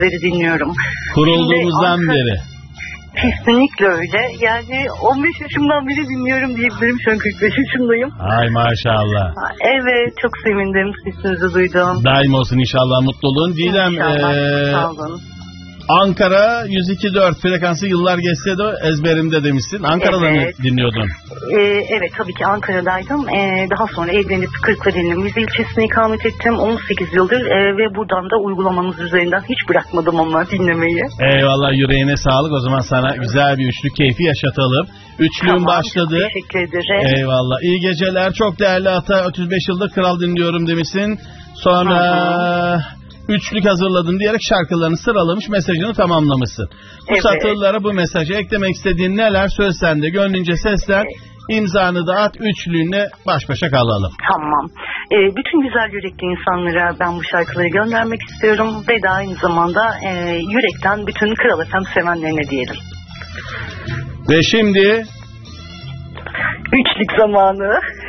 dinliyorum. Kurulduğumuzdan beri. Kesinlikle öyle. Yani 15 yaşımdan beri dinliyorum diyebilirim. Şu an 45 yaşındayım. Ay maşallah. Evet, çok sevindim. Sesinizi duydum. Daim olsun inşallah mutluluğun. Didem, sağ olun. Ankara 102.4 frekansı yıllar geçse de ezberimde demişsin. Ankara'da mı dinliyordun? Evet, tabii ki Ankara'daydım. Daha sonra evlenip Kırklareli'nin Rize ilçesine ikamet ettim. 18 yıldır ve buradan da uygulamamız üzerinden hiç bırakmadım ama dinlemeyi. Eyvallah, yüreğine sağlık. O zaman sana güzel bir üçlü keyfi yaşatalım. Üçlüğün başladı. Teşekkür ederim. Eyvallah. İyi geceler. Çok değerli ata, 35 yıldır kral dinliyorum demişsin. Sonra... Üçlük hazırladın diyerek şarkılarını sıralamış, mesajını tamamlamışsın. Bu satırlara bu mesajı eklemek istediğin neler, söz sende, gönlünce seslen, imzanı da at, üçlüğünle baş başa kalalım. Tamam. Bütün güzel yürekli insanlara ben bu şarkıları göndermek istiyorum ve de aynı zamanda yürekten bütün Kral FM sevenlerine diyelim. Ve şimdi... Üçlük zamanı.